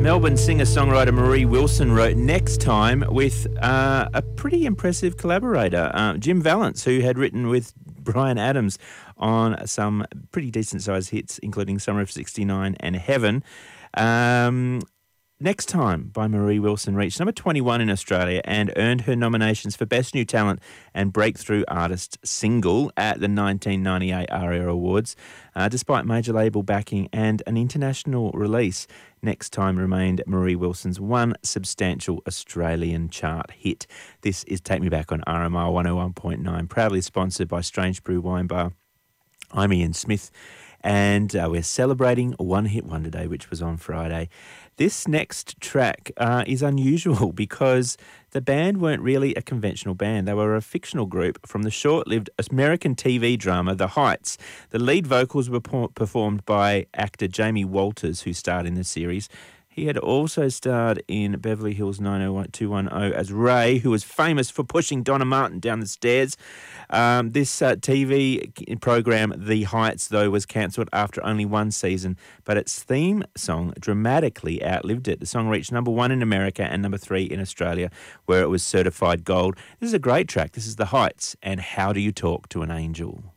Melbourne singer-songwriter Marie Wilson wrote Next Time with a pretty impressive collaborator, Jim Vallance, who had written with Bryan Adams on some pretty decent-sized hits, including Summer of '69 and Heaven. Next Time by Marie Wilson reached number 21 in Australia and earned her nominations for Best New Talent and Breakthrough Artist Single at the 1998 ARIA Awards. Despite major label backing and an international release, Next Time remained Marie Wilson's one substantial Australian chart hit. This is Take Me Back on RMR 101.9, proudly sponsored by Strange Brew Wine Bar. I'm Ian Smith, and we're celebrating One Hit Wonder Day, which was on Friday. This next track is unusual because the band weren't really a conventional band. They were a fictional group from the short-lived American TV drama The Heights. The lead vocals were performed by actor Jamie Walters, who starred in the series. He had also starred in Beverly Hills 90210 as Ray, who was famous for pushing Donna Martin down the stairs. This TV program, The Heights, though, was cancelled after only one season, but its theme song dramatically outlived it. The song reached number 1 in America and number 3 in Australia, where it was certified gold. This is a great track. This is The Heights and How Do You Talk to an Angel?